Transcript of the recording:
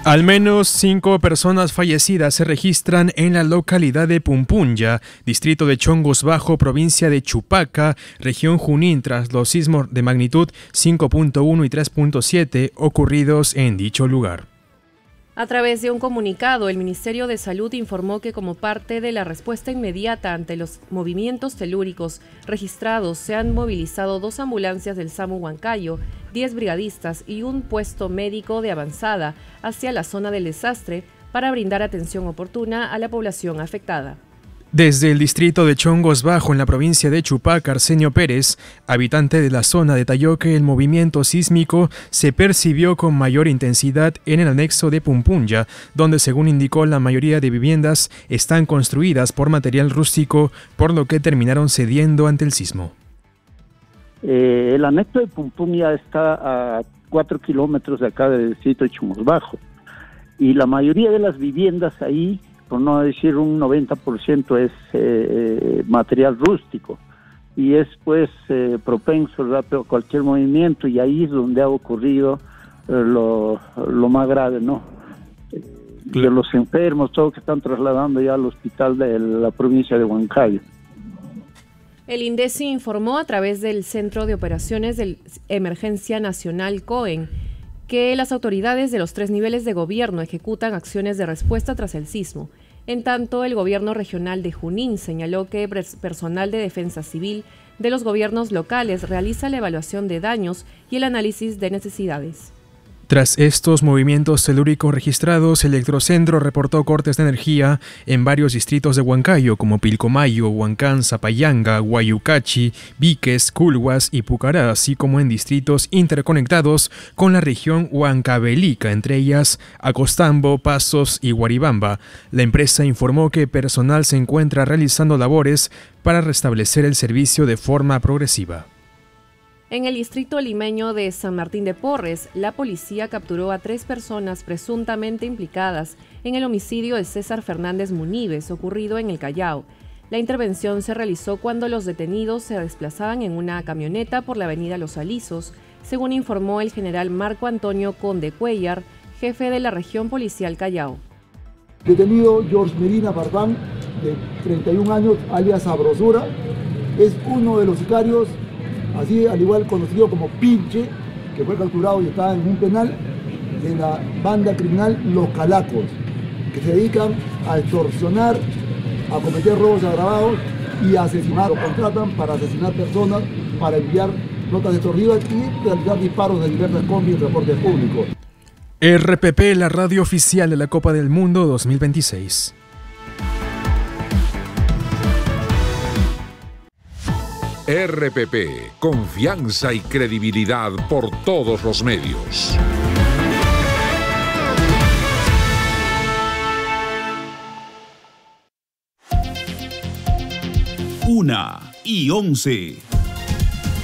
Al menos 5 personas fallecidas se registran en la localidad de Pumpunya, distrito de Chongos Bajo, provincia de Chupaca, región Junín, tras los sismos de magnitud 5.1 y 3.7 ocurridos en dicho lugar. A través de un comunicado, el Ministerio de Salud informó que como parte de la respuesta inmediata ante los movimientos telúricos registrados, se han movilizado 2 ambulancias del SAMU Huancayo, 10 brigadistas y un puesto médico de avanzada hacia la zona del desastre para brindar atención oportuna a la población afectada. Desde el distrito de Chongos Bajo, en la provincia de Chupaca, Arsenio Pérez, habitante de la zona, detalló que el movimiento sísmico se percibió con mayor intensidad en el anexo de Pumpunya, donde, según indicó, la mayoría de viviendas están construidas por material rústico, por lo que terminaron cediendo ante el sismo. El anexo de Pumpunya está a 4 kilómetros de acá del distrito de Chongos Bajo, y la mayoría de las viviendas ahí, por no decir un 90%, es material rústico y es pues propenso rápido a cualquier movimiento, y ahí es donde ha ocurrido lo más grave, ¿no? De los enfermos, todos que están trasladando ya al hospital de la provincia de Huancayo. El INDECI informó a través del Centro de Operaciones de Emergencia Nacional COEN que las autoridades de los 3 niveles de gobierno ejecutan acciones de respuesta tras el sismo. En tanto, el gobierno regional de Junín señaló que personal de defensa civil de los gobiernos locales realiza la evaluación de daños y el análisis de necesidades. Tras estos movimientos telúricos registrados, Electrocentro reportó cortes de energía en varios distritos de Huancayo, como Pilcomayo, Huancán, Zapayanga, Guayucachi, Víquez, Culhuas y Pucará, así como en distritos interconectados con la región Huancavelica, entre ellas Acostambo, Pasos y Guaribamba. La empresa informó que personal se encuentra realizando labores para restablecer el servicio de forma progresiva. En el distrito limeño de San Martín de Porres, la policía capturó a 3 personas presuntamente implicadas en el homicidio de César Fernández Munives, ocurrido en el Callao. La intervención se realizó cuando los detenidos se desplazaban en una camioneta por la avenida Los Alisos, según informó el general Marco Antonio Conde Cuellar, jefe de la región policial Callao. Detenido George Medina Barbán, de 31 años, alias Sabrosura, es uno de los sicarios, así al igual conocido como Pinche, que fue capturado y está en un penal de la banda criminal Los Calacos, que se dedican a extorsionar, a cometer robos agravados y a asesinar. Lo contratan para asesinar personas, para enviar notas extorsivas y realizar disparos de diversas combis y transporte público. RPP, la radio oficial de la Copa del Mundo 2026. RPP, confianza y credibilidad por todos los medios. 1:11